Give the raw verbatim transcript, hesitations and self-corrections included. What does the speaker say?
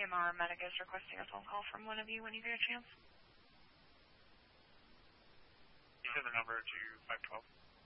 M R Medic is requesting a phone call from one of you when you get a chance. You have the number to five twelve.